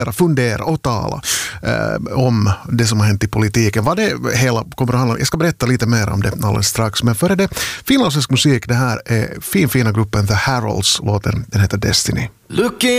fundera och tala om det som har hänt i politiken. Vad det hela kommer att handla om. Jag ska berätta lite mer om det alldeles strax. Men före det, finlandssvensk musik, det här är fina gruppen The Harolds, låten den heter Destiny.